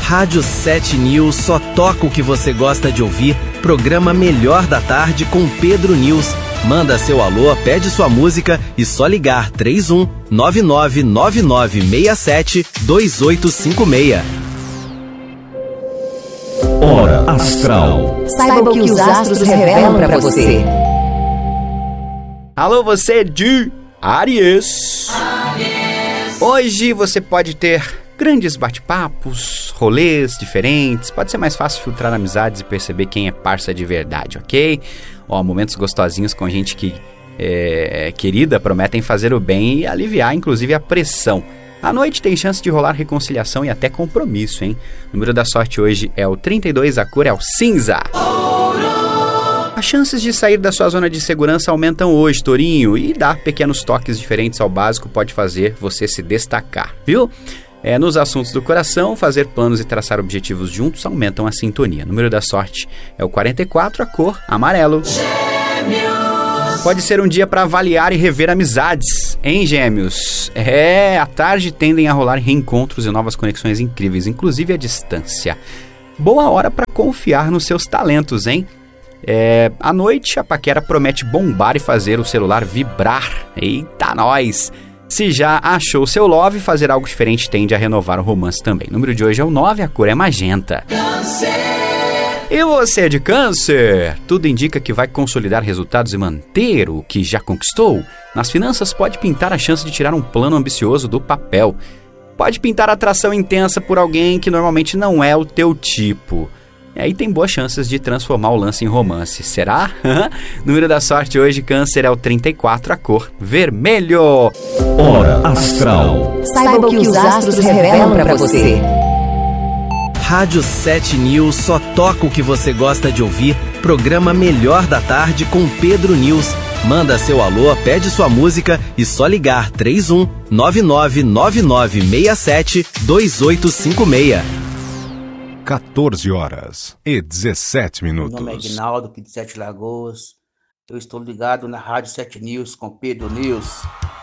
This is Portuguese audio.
Rádio 7 News só toca o que você gosta de ouvir. Programa Melhor da Tarde com Pedro News. Manda seu alô, pede sua música e só ligar 31 999967 2856. Hora Astral. Saiba o que os astros revelam para você. Alô, você de Áries. Hoje você pode ter grandes bate-papos, rolês diferentes. Pode ser mais fácil filtrar amizades e perceber quem é parça de verdade, ok? Momentos gostosinhos com gente que é querida prometem fazer o bem e aliviar, inclusive, a pressão. À noite tem chance de rolar reconciliação e até compromisso, hein? O número da sorte hoje é o 32, a cor é o cinza. As chances de sair da sua zona de segurança aumentam hoje, Tourinho, e dar pequenos toques diferentes ao básico pode fazer você se destacar, viu? Nos assuntos do coração, fazer planos e traçar objetivos juntos aumentam a sintonia. O número da sorte é o 44, a cor amarelo. Pode ser um dia para avaliar e rever amizades, hein, Gêmeos? À tarde tendem a rolar reencontros e novas conexões incríveis, inclusive à distância. Boa hora para confiar nos seus talentos, hein? À noite, a paquera promete bombar e fazer o celular vibrar. Eita, nós! Se já achou seu love, fazer algo diferente tende a renovar o romance também. O número de hoje é o 9, a cor é magenta. Câncer! E você de Câncer? Tudo indica que vai consolidar resultados e manter o que já conquistou. Nas finanças, pode pintar a chance de tirar um plano ambicioso do papel. Pode pintar atração intensa por alguém que normalmente não é o teu tipo. E aí tem boas chances de transformar o lance em romance. Será? Número da sorte hoje, Câncer, é o 34, a cor vermelho. Hora Astral. Saiba o que os astros revelam para você. Rádio 7 News só toca o que você gosta de ouvir. Programa Melhor da Tarde com Pedro News. Manda seu alô, pede sua música e só ligar 31 999967 2856. 14 horas e 17 minutos. Meu nome é Aguinaldo, aqui de Sete Lagoas. Eu estou ligado na Rádio 7 News com Pedro News.